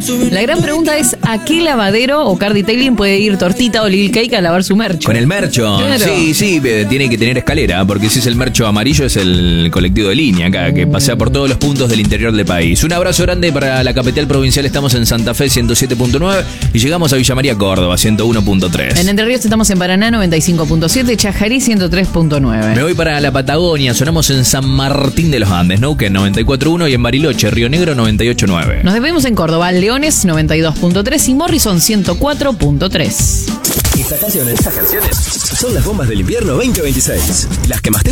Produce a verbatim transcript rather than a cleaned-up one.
La gran pregunta es, ¿a qué lavadero o car detailing puede ir Tortita o Lil Cake a lavar su mercho? Con el mercho. Claro. Sí, sí, tiene que tener escalera, porque si es el mercho amarillo es el colectivo de línea acá, que pasea por todos los puntos del interior del país. Un abrazo grande para la capital provincial. Estamos en Santa Fe ciento siete punto nueve y llegamos a Villa María, Córdoba ciento uno punto tres. En Entre Ríos estamos en Paraná noventa y cinco punto siete, Chajarí ciento tres punto nueve. Me voy para la Patagonia, sonamos en San Martín de los Andes, Neuquén noventa y cuatro punto uno y en Bariloche, Río Negro noventa y ocho punto nueve. Nos despedimos en Córdoba, Leones noventa y dos punto tres y Morrison ciento cuatro punto tres. Estas canciones, estas canciones son las bombas del invierno veinte veintiséis. Las que más te